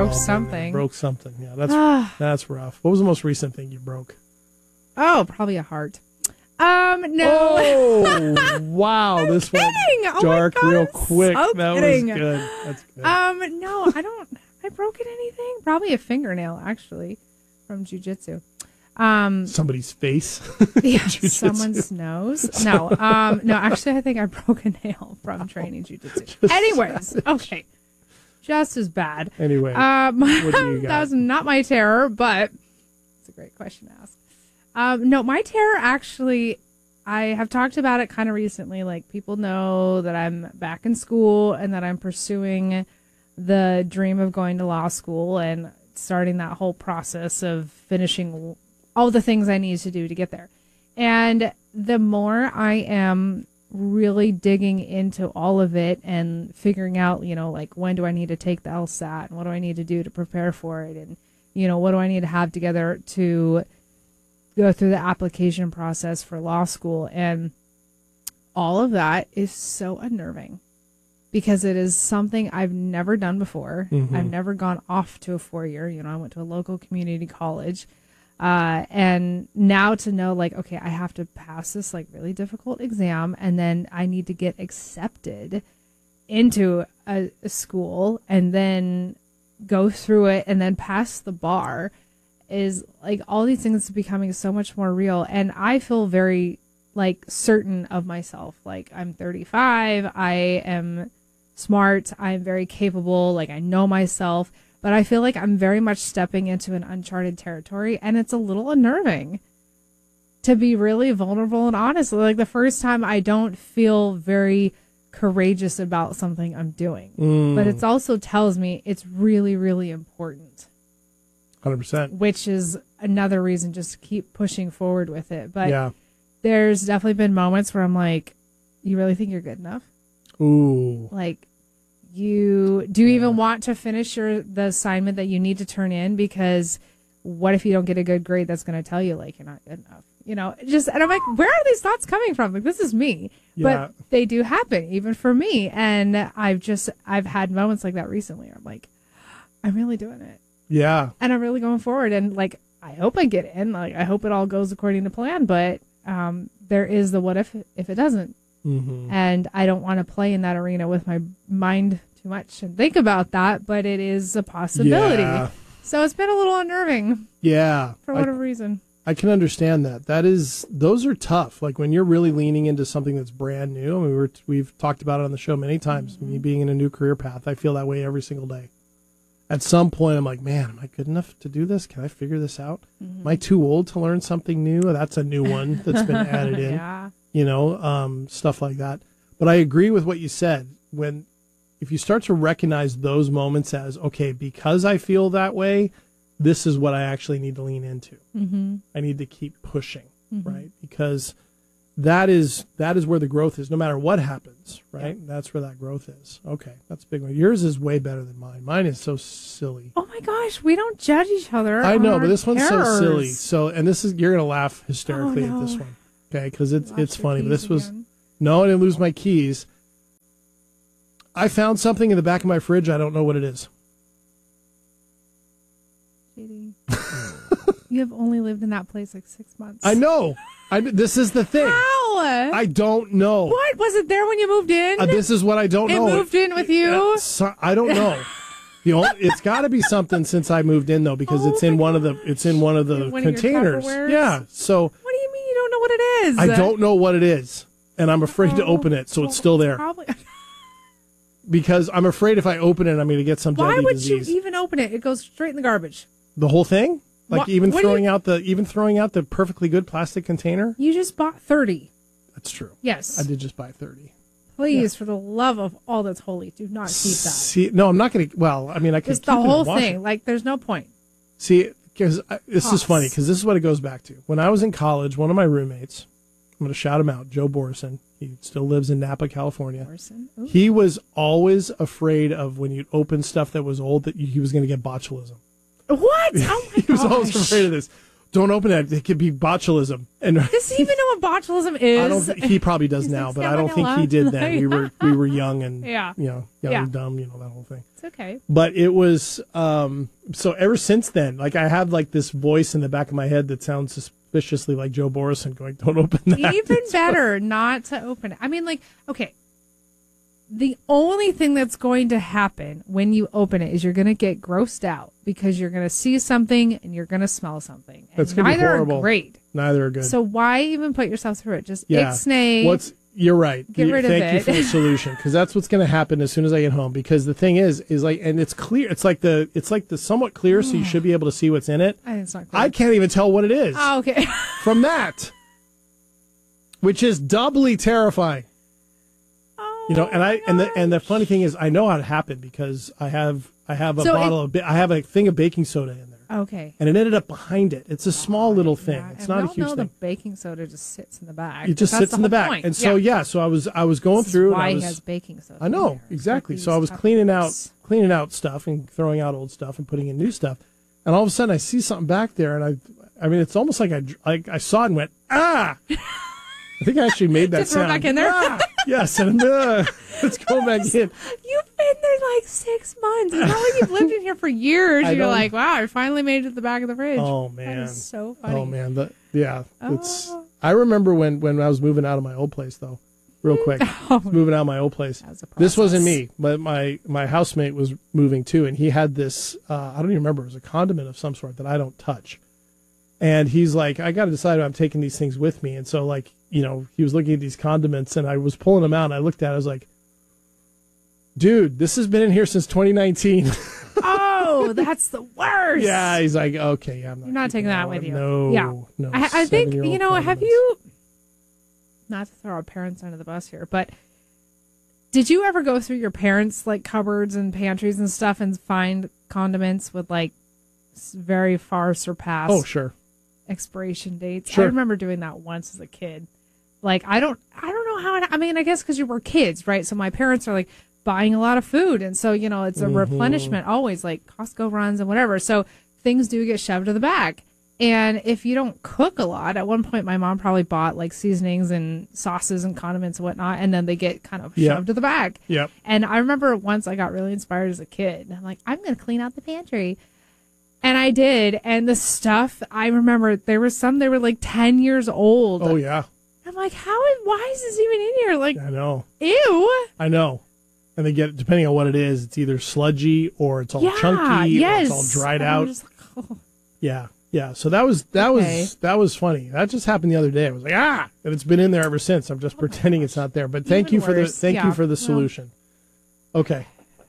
broke something. Broke something. Yeah, that's rough. What was the most recent thing you broke? Oh, probably a heart. No. Oh, wow. This went dark real quick. So that kidding. was good. That's good. No, I don't. Have I broken anything? Probably a fingernail, actually, from jujitsu. Somebody's face. Yeah, someone's nose. No, no. Actually, I think I broke a nail from training jujitsu. Anyways, okay, just as bad. Anyway, what do you got? That was not my terror, but it's a great question to ask. No, my terror actually, I have talked about it kind of recently. Like, people know that I'm back in school and that I'm pursuing the dream of going to law school and starting that whole process of finishing all the things I need to do to get there. And the more I am really digging into all of it and figuring out, like, when do I need to take the LSAT and what do I need to do to prepare for it? And, what do I need to have together to go through the application process for law school? And all of that is so unnerving because it is something I've never done before. Mm-hmm. I've never gone off to a 4-year. I went to a local community college. And now to know, like, okay, I have to pass this like really difficult exam and then I need to get accepted into a school and then go through it and then pass the bar is like all these things becoming so much more real. And I feel very like certain of myself. Like, I'm 35. I am smart. I'm very capable. Like, I know myself. But I feel like I'm very much stepping into an uncharted territory, and it's a little unnerving to be really vulnerable and honest. Like, the first time I don't feel very courageous about something I'm doing. But it also tells me it's really, really important. 100%. Which is another reason just to keep pushing forward with it. But yeah, there's definitely been moments where I'm like, you really think you're good enough? Ooh. Like, do you even want to finish the assignment that you need to turn in? Because what if you don't get a good grade that's going to tell you, like, you're not good enough? And I'm like, where are these thoughts coming from? Like, this is me. Yeah. But they do happen, even for me. And I've had moments like that recently where I'm like, I'm really doing it. Yeah. And I'm really going forward. And, like, I hope I get in. Like, I hope it all goes according to plan. But there is the what if it doesn't. Mm-hmm. And I don't want to play in that arena with my mind too much and think about that, but it is a possibility. Yeah. So it's been a little unnerving. Yeah. For whatever reason. I can understand that. Those are tough. Like, when you're really leaning into something that's brand new. I mean, we've talked about it on the show many times. Mm-hmm. Me being in a new career path, I feel that way every single day. At some point, I'm like, man, am I good enough to do this? Can I figure this out? Mm-hmm. Am I too old to learn something new? That's a new one that's been added in. Yeah. Stuff like that. But I agree with what you said. If you start to recognize those moments as, okay, because I feel that way, this is what I actually need to lean into. Mm-hmm. I need to keep pushing, right? Because that is where the growth is, no matter what happens, right? Yeah. That's where that growth is. Okay, that's a big one. Yours is way better than mine. Mine is so silly. Oh my gosh, we don't judge each other. I know, but this one's so silly. So, and you're gonna laugh hysterically at this one. Okay, because it's funny. But this was no, I didn't lose my keys. I found something in the back of my fridge. I don't know what it is. JD, you have only lived in that place like 6 months. I know. This is the thing. How? I don't know. What was it there when you moved in? This is what I don't know. It moved in with you. I don't know. It's got to be something since I moved in though, because it's in one of the containers. Yeah. So. What do you mean you don't know what it is? I don't know what it is, and I'm afraid to open it, so it's still there. Probably. Because I'm afraid if I open it, I'm going to get some deadly disease. Why would you even open it? It goes straight in the garbage. The whole thing? Like, even throwing out the perfectly good plastic container? You just bought 30. That's true. Yes. I did just buy 30. Please, for the love of all that's holy, do not keep that. No, I'm not going to. Well, I mean, I could keep the whole thing. Like, there's no point. See, because this is funny, because this is what it goes back to. When I was in college, one of my roommates, I'm going to shout him out, Joe Borison. He still lives in Napa, California. He was always afraid of when you'd open stuff that was old that he was going to get botulism. What? Oh my gosh. He was always afraid of this. don't open it. It could be botulism. And Does he even know what botulism is? I don't. He probably does Is now, it but I don't think he did then. We were young and Yeah. young Yeah. and dumb, that whole thing. It's okay. But it was so ever since then, like I have like this voice in the back of my head that sounds suspiciously like Joe Borison going, "Don't open that." Even better not to open it. I mean, like, okay. The only thing that's going to happen when you open it is you're going to get grossed out because you're going to see something and you're going to smell something. And That's gonna be neither horrible. are great. Neither are good. So why even put yourself through it? Just yeah. ixnay. You're right. Get rid of Thank you it. for the solution, because that's what's going to happen as soon as I get home. Because the thing is like, and it's clear. It's like the somewhat clear, so you should be able to see what's in it. I think it's not clear. I can't even tell what it is Oh, okay. from that, which is doubly terrifying. And the funny thing is, I know how it happened because I have a I have a thing of baking soda in there. Okay. And it ended up behind it. It's a small little thing. Yeah, It's and not we a all huge know thing. the baking soda just sits in the bag. It just That's sits in the whole back. point. And so so I was going This is through why and I he was has baking soda. I know, in there. exactly. With So I was these cleaning peppermints. out stuff and throwing out old stuff and putting in new stuff. And all of a sudden I see something back there, and I mean it's almost like I saw it and went, ah. I think I actually made that Just throw it sound. back in there? Ah! Yes, and let's go back in. You've been there like 6 months. It's not like you've lived in here for years. I You're know. like, wow, I finally made it to the back of the fridge. Oh That man. is so funny. Oh man, it's. Oh. I remember when I was moving out of my old place though, real quick. Moving out of my old place. That was a This wasn't process. me, but my housemate was moving too, and he had this. I don't even remember. It was a condiment of some sort that I don't touch. And he's like, I got to decide if I'm taking these things with me. And so like, he was looking at these condiments, and I was pulling them out. And I looked at it. I was like, dude, this has been in here since 2019. Oh, that's the worst. Yeah, he's like, okay, yeah, I'm not. You're not keeping taking that one. with you. No, Yeah. no. I think, 7-year-old have condiments. you, not to throw our parents under the bus here, but did you ever go through your parents' like cupboards and pantries and stuff and find condiments with like very far surpassed Oh, sure. expiration dates? Sure. I remember doing that once as a kid. Like, I don't know how I mean, I guess because you were kids, right? So my parents are like buying a lot of food. And so, it's a replenishment always, like Costco runs and whatever. So things do get shoved to the back. And if you don't cook a lot, at one point my mom probably bought like seasonings and sauces and condiments and whatnot, and then they get kind of Yep. shoved to the back. Yep. And I remember once I got really inspired as a kid. I'm like, I'm going to clean out the pantry. And I did. And the stuff, I remember there was some, they were like 10 years old. Oh, yeah. I'm like, why is this even in here? Like, I know. ew. I know. And they get, depending on what it is, it's either sludgy or it's all Yeah, chunky yes. or it's all dried And I'm out. just like, oh. Yeah. Yeah. So that was funny. That just happened the other day. I was like, and it's been in there ever since. I'm just pretending it's not there. But thank Even you for the worse. thank Yeah. you for the Well. solution. Okay.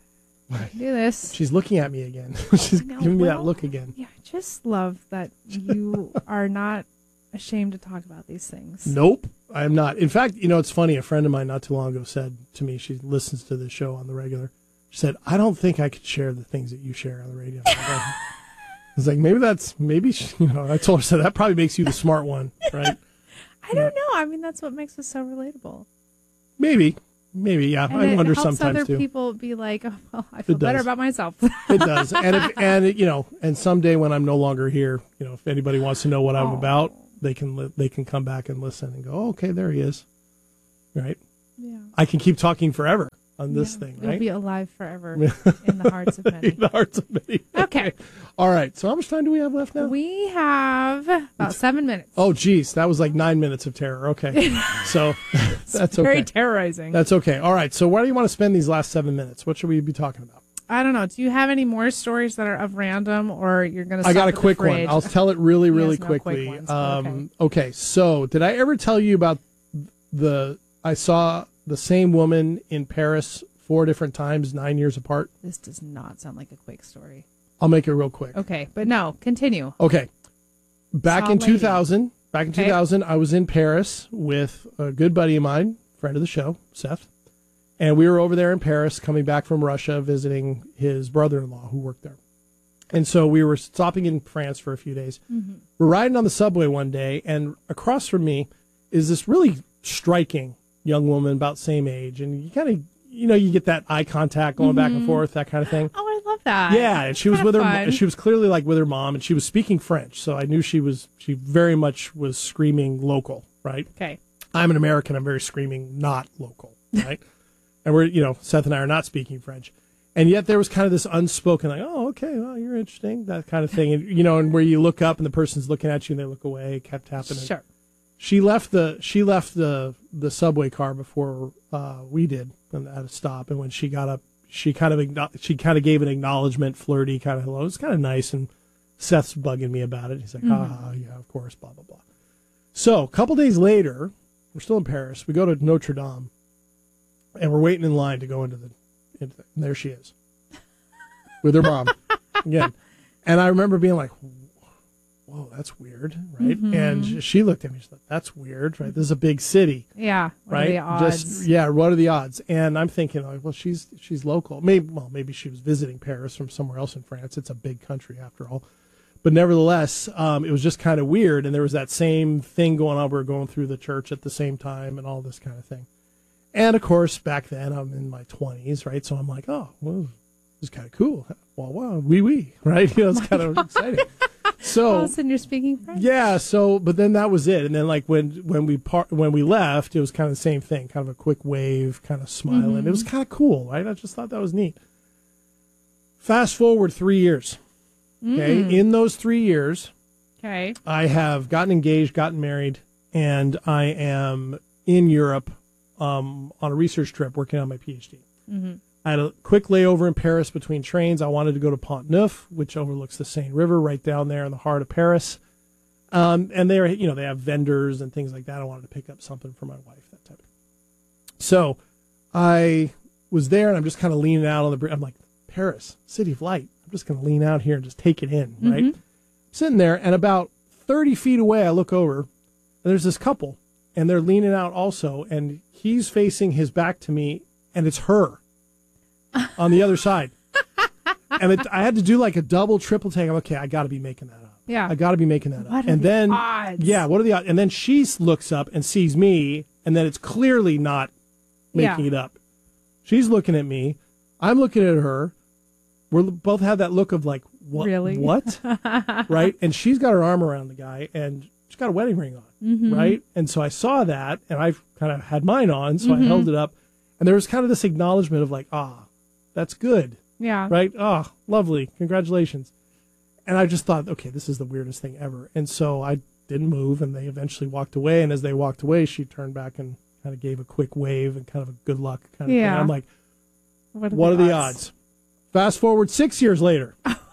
Do this. She's looking at me again. She's know, giving me that well, look again. Yeah, I just love that you are not ashamed to talk about these things. Nope, I am not. In fact, it's funny. A friend of mine not too long ago said to me, she listens to this show on the regular. She said, I don't think I could share the things that you share on the radio. I was like, maybe, I told her, so that probably makes you the smart one, right? I don't know. I mean, that's what makes us so relatable. Maybe, yeah. And I it wonder helps sometimes other too. people be like, oh, well, I feel It better does. about myself. It does. And someday when I'm no longer here, if anybody wants to know what I'm about, they can come back and listen and go, oh, okay, there he is. Right? Yeah. I can keep talking forever on this thing, You'll right? be alive forever in the hearts of many. In the hearts of many. Okay. All right. So how much time do we have left now? We have about 7 minutes. Oh, geez. That was like 9 minutes of terror. Okay. So that's okay. Very terrorizing. That's okay. All right. So where do you want to spend these last 7 minutes? What should we be talking about? I don't know. Do you have any more stories that are of random, or you're going to? I got a quick one. I'll tell it really, really no quick quickly. ones, but Okay. So did I ever tell you about I saw the same woman in Paris 4 different times, 9 years apart? This does not sound like a quick story. I'll make it real quick. Okay, but no, continue. Okay. Back Saw in a lady. 2000, Okay. 2000, I was in Paris with a good buddy of mine, friend of the show, Seth. And we were over there in Paris, coming back from Russia, visiting his brother-in-law who worked there. And so we were stopping in France for a few days. Mm-hmm. We're riding on the subway one day, and across from me is this really striking young woman about same age. And you kind of, you get that eye contact going back and forth, that kind of thing. Oh, I love that. Yeah, and she was with fun. she was clearly like with her mom, and she was speaking French, so I knew she very much was screaming local, right? Okay. I'm an American, I'm very screaming not local, right? And we're, Seth and I are not speaking French. And yet there was kind of this unspoken, like, oh, okay, well, you're interesting, that kind of thing. And, and where you look up and the person's looking at you and they look away, it kept happening. Sure. She left the subway car before we did at a stop. And when she got up, she kind of gave an acknowledgement, flirty kind of hello. It was kind of nice. And Seth's bugging me about it. He's like, yeah, of course, blah, blah, blah. So a couple days later, we're still in Paris. We go to Notre Dame and we're waiting in line to go into and there she is with her mom again. And I remember being like, whoa, that's weird, right? Mm-hmm. And she looked at me, she's like, that's weird, right? This is a big city. Yeah. What right? are the odds? What are the odds? And I'm thinking, like, well, she's local. Maybe she was visiting Paris from somewhere else in France. It's a big country after all. But nevertheless, it was just kind of weird. And there was that same thing going on. We were going through the church at the same time and all this kind of thing. And, of course, back then, I'm in my 20s, right? So I'm like, oh, well, this is kind of cool. Wow, oui, right? It's kind of exciting. So all of a sudden you're speaking French? Yeah, but then that was it. And then, like, when we left, it was kind of the same thing, kind of a quick wave, kind of smiling. Mm-hmm. It was kind of cool, right? I just thought that was neat. Fast forward 3 years. Okay, in those 3 years, okay, I have gotten engaged, gotten married, and I am in Europe on a research trip working on my PhD. Mm-hmm. I had a quick layover in Paris between trains. I wanted to go to Pont Neuf, which overlooks the Seine River right down there in the heart of Paris. And they have vendors and things like that. I wanted to pick up something for my wife, that type of thing. So I was there, and I'm just kind of leaning out on the bridge. I'm like, Paris, city of light. I'm just going to lean out here and just take it in, right? Mm-hmm. Sitting there, and about 30 feet away, I look over, and there's this couple, and they're leaning out also, and he's facing his back to me, and it's her on the other side. And I had to do like a double, triple take. I'm okay, I got to be making that up. Yeah. I got to be making that what up. And then, odds? Yeah, what are the odds? And then she looks up and sees me, and then it's clearly not making it up. She's looking at me. I'm looking at her. We both have that look of like, what? Really? What? Right? And she's got her arm around the guy, and she's got a wedding ring on, right? And so I saw that, and I kind of had mine on, so I held it up. And there was kind of this acknowledgement of like, that's good. Yeah. Right? Lovely. Congratulations. And I just thought, okay, this is the weirdest thing ever. And so I didn't move, and they eventually walked away. And as they walked away, she turned back and kind of gave a quick wave and kind of a good luck kind of thing. I'm like, what are the odds? Fast forward 6 years later.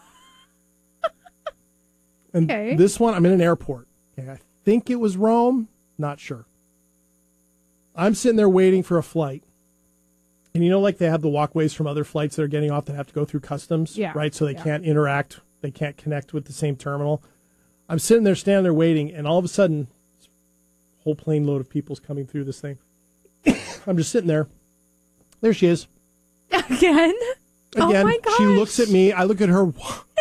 And this one, I'm in an airport. Okay, I think it was Rome. Not sure. I'm sitting there waiting for a flight. And like they have the walkways from other flights that are getting off that have to go through customs, right? So they can't interact. They can't connect with the same terminal. I'm sitting there, standing there waiting, and all of a sudden, a whole plane load of people's coming through this thing. I'm just sitting there. There she is. Again? Oh my gosh. She looks at me. I look at her. And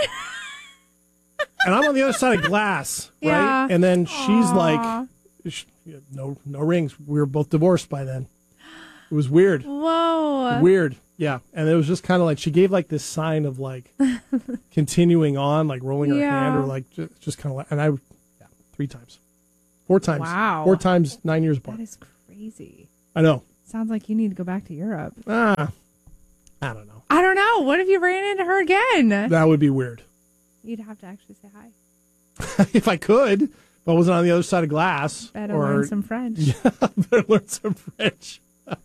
I'm on the other side of glass, right? And then she's like, no rings. We were both divorced by then. It was weird. Whoa. Weird. Yeah. And it was just kind of like, she gave like this sign of like continuing on, like rolling her hand or like just kind of like, and 3 times. 4 times. Wow. 4 times, 9 years apart. That is crazy. I know. Sounds like you need to go back to Europe. I don't know. I don't know. What if you ran into her again? That would be weird. You'd have to actually say hi. If I could. If I wasn't on the other side of glass. Better learn some French. Yeah, better learn some French.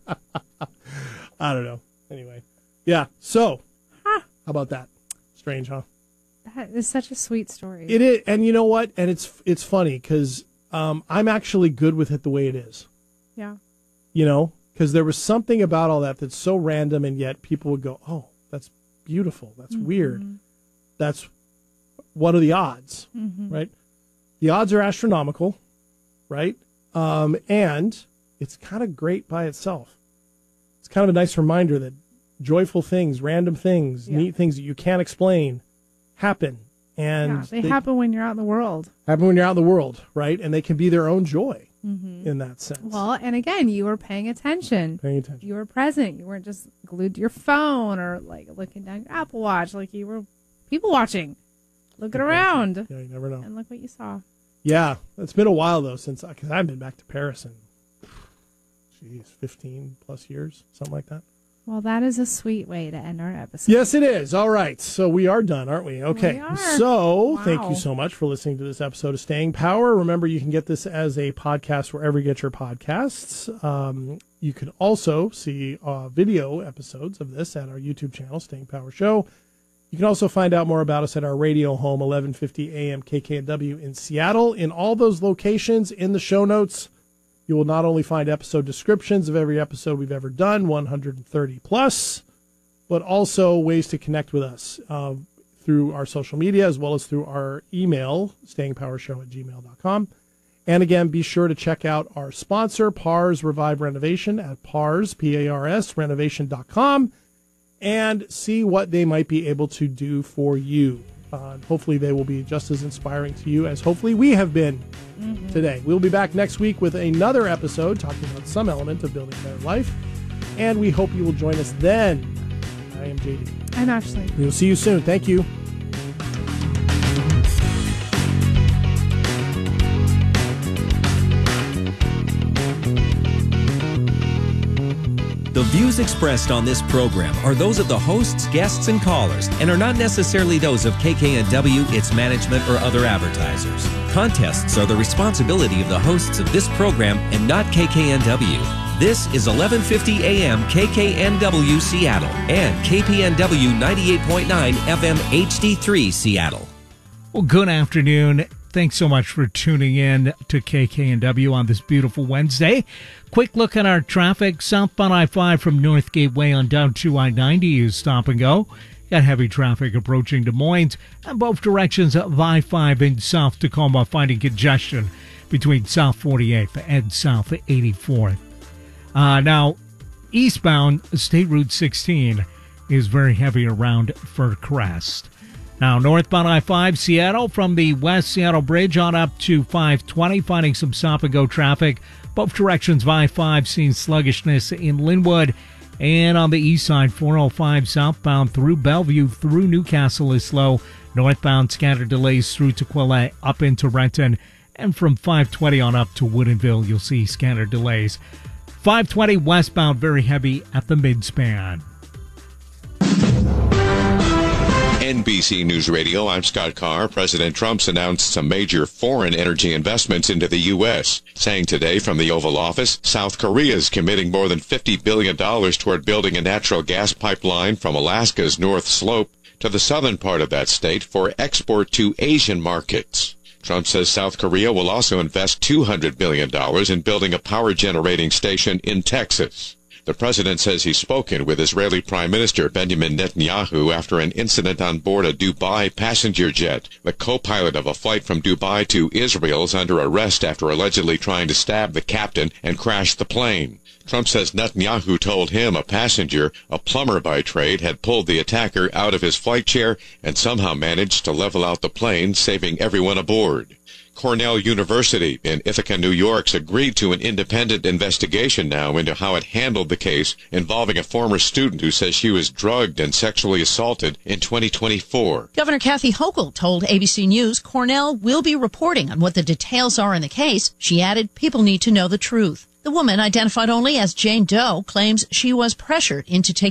I don't know. Anyway. Yeah. So, how about that? Strange, huh? That is such a sweet story. It is. And you know what? And it's funny because I'm actually good with it the way it is. Yeah. Because there was something about all that that's so random, and yet people would go, oh, that's beautiful. That's weird. That's, what are the odds? Right? The odds are astronomical, right? And it's kind of great by itself. It's kind of a nice reminder that joyful things, random things, neat things that you can't explain happen. And they happen when you're out in the world. Happen when you're out in the world, right? And they can be their own joy. in that sense. Well, and again, you were paying attention. You were present. You weren't just glued to your phone or like looking down your Apple Watch. Like you were people watching, looking around. Yeah, you never know. And look what you saw. Yeah, it's been a while though because I've been back to Paris in 15 plus years, something like that. Well, that is a sweet way to end our episode. Yes, it is. All right. So we are done, aren't we? Okay. We are. So Wow. Thank you so much for listening to this episode of Staying Power. Remember, you can get this as a podcast wherever you get your podcasts. You can also see video episodes of this at our YouTube channel, Staying Power Show. You can also find out more about us at our radio home, 1150 AM KKNW in Seattle. In all those locations, in the show notes, you will not only find episode descriptions of every episode we've ever done, 130 plus, but also ways to connect with us through our social media as well as through our email, stayingpowershow@gmail.com. And again, be sure to check out our sponsor, PARS Revive Renovation at PARS, P-A-R-S, renovation.com, and see what they might be able to do for you. Hopefully they will be just as inspiring to you as hopefully we have been today. We'll be back next week with another episode talking about some element of building a better life, and we hope you will join us then. I am JD. I'm Ashley. We will see you soon. Thank you. The views expressed on this program are those of the hosts, guests, and callers, and are not necessarily those of KKNW, its management, or other advertisers. Contests are the responsibility of the hosts of this program and not KKNW. This is 1150 AM KKNW Seattle and KPNW 98.9 FM HD3 Seattle. Well, good afternoon. Thanks so much for tuning in to KKNW on this beautiful Wednesday. Quick look at our traffic. Southbound I-5 from North Gateway on down to I-90 is stop and go. Got heavy traffic approaching Des Moines, and both directions of I-5 in South Tacoma finding congestion between South 48th and South 84th. Now, eastbound State Route 16 is very heavy around Fir Crest. Now, northbound I-5 Seattle from the West Seattle Bridge on up to 520, finding some stop-and-go traffic. Both directions of I-5 seeing sluggishness in Linwood. And on the east side, 405 southbound through Bellevue through Newcastle is slow. Northbound scattered delays through Tukwila up into Renton. And from 520 on up to Woodinville, you'll see scattered delays. 520 westbound, very heavy at the midspan. NBC News Radio, I'm Scott Carr. President Trump's announced some major foreign energy investments into the U.S., saying today from the Oval Office, South Korea is committing more than $50 billion toward building a natural gas pipeline from Alaska's North Slope to the southern part of that state for export to Asian markets. Trump says South Korea will also invest $200 billion in building a power generating station in Texas. The president says he's spoken with Israeli Prime Minister Benjamin Netanyahu after an incident on board a Dubai passenger jet. The co-pilot of a flight from Dubai to Israel is under arrest after allegedly trying to stab the captain and crash the plane. Trump says Netanyahu told him a passenger, a plumber by trade, had pulled the attacker out of his flight chair and somehow managed to level out the plane, saving everyone aboard. Cornell University in Ithaca, New York's agreed to an independent investigation now into how it handled the case involving a former student who says she was drugged and sexually assaulted in 2024. Governor Kathy Hochul told ABC News Cornell will be reporting on what the details are in the case. She added, people need to know the truth. The woman, identified only as Jane Doe, claims she was pressured into taking